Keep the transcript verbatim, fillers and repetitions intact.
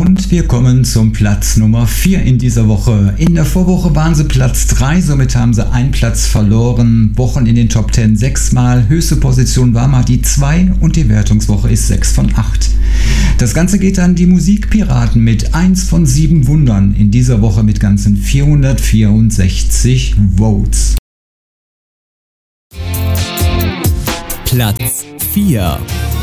Und wir kommen zum Platz Nummer vier in dieser Woche. In der Vorwoche waren sie Platz drei, somit haben sie einen Platz verloren. Wochen in den Top zehn sechsmal, höchste Position war mal die zwei und die Wertungswoche ist sechs von acht. Das Ganze geht an die Musikpiraten mit eins von sieben Wundern in dieser Woche mit ganzen vierhundertvierundsechzig Votes. Platz vier.